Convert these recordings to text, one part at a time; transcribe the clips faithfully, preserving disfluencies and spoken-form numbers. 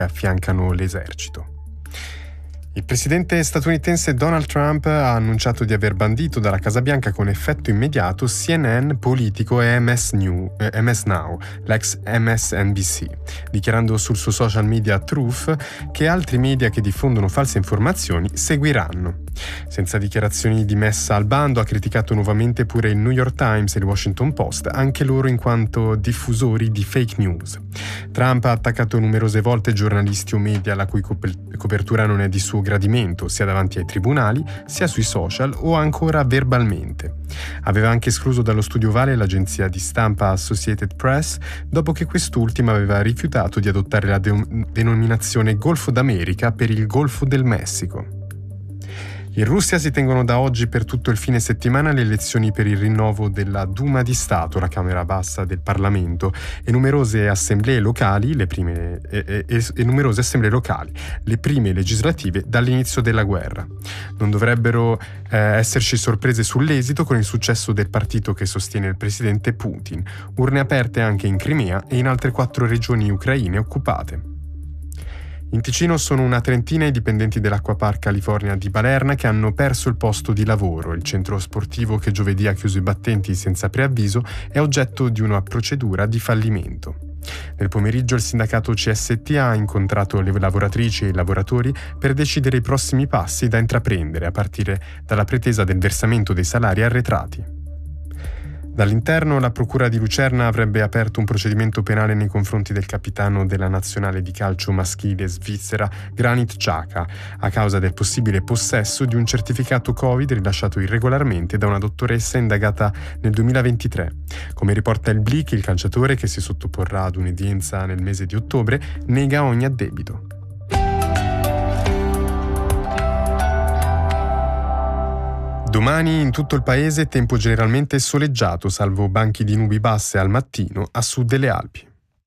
affiancano l'esercito. Il presidente statunitense Donald Trump ha annunciato di aver bandito dalla Casa Bianca con effetto immediato C N N, Politico e M S, New, eh, M S Now, l'ex M S N B C, dichiarando sul suo social media Truth che altri media che diffondono false informazioni seguiranno. Senza dichiarazioni di messa al bando, ha criticato nuovamente pure il New York Times e il Washington Post, anche loro in quanto diffusori di fake news. Trump ha attaccato numerose volte giornalisti o media la cui copertura non è di suo gradimento, sia davanti ai tribunali, sia sui social o ancora verbalmente. Aveva anche escluso dallo studio ovale l'agenzia di stampa Associated Press dopo che quest'ultima aveva rifiutato di adottare la de- denominazione Golfo d'America per il Golfo del Messico. In Russia si tengono da oggi per tutto il fine settimana le elezioni per il rinnovo della Duma di Stato, la Camera Bassa del Parlamento, e numerose assemblee locali, le prime, e, e, e numerose assemblee locali, le prime legislative dall'inizio della guerra. Non dovrebbero eh, esserci sorprese sull'esito con il successo del partito che sostiene il presidente Putin, urne aperte anche in Crimea e in altre quattro regioni ucraine occupate. In Ticino sono una trentina i dipendenti dell'Acquapark California di Balerna che hanno perso il posto di lavoro. Il centro sportivo, che giovedì ha chiuso i battenti senza preavviso, è oggetto di una procedura di fallimento. Nel pomeriggio il sindacato C S T ha incontrato le lavoratrici e i lavoratori per decidere i prossimi passi da intraprendere, a partire dalla pretesa del versamento dei salari arretrati. Dall'interno, la Procura di Lucerna avrebbe aperto un procedimento penale nei confronti del capitano della nazionale di calcio maschile svizzera Granit Xhaka, a causa del possibile possesso di un certificato Covid rilasciato irregolarmente da una dottoressa indagata nel duemilaventitré. Come riporta il Blick, il calciatore, che si sottoporrà ad un'udienza nel mese di ottobre, nega ogni addebito. Domani in tutto il paese tempo generalmente soleggiato, salvo banchi di nubi basse al mattino a sud delle Alpi.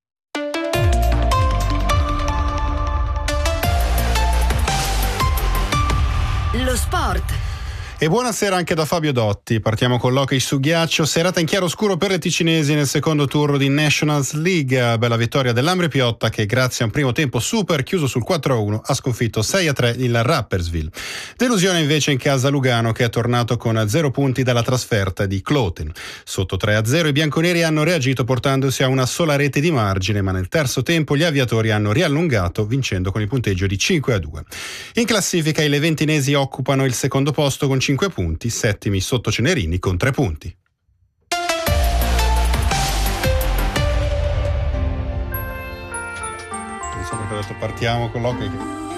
Lo sport. E buonasera anche da Fabio Dotti. Partiamo con l'hockey su ghiaccio. Serata in chiaroscuro per le ticinesi nel secondo turno di Nationals League. Bella vittoria dell'Ambre Piotta che, grazie a un primo tempo super chiuso sul quattro a uno, ha sconfitto sei a tre il Rapperswil. Delusione invece in casa Lugano, che è tornato con zero punti dalla trasferta di Kloten. Sotto tre a zero i bianconeri hanno reagito portandosi a una sola rete di margine, ma nel terzo tempo gli aviatori hanno riallungato, vincendo con il punteggio di cinque a due. In classifica i leventinesi occupano il secondo posto con cinque punti, settimi sotto Cenerini con tre punti. Non so perché ho detto partiamo con l'hockey.